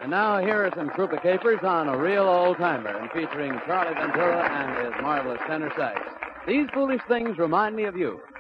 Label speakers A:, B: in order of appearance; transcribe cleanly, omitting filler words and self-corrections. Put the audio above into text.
A: And now here are some Krupa capers on a real old-timer and featuring Charlie Ventura and his marvelous tenor sax. These foolish things remind me of you.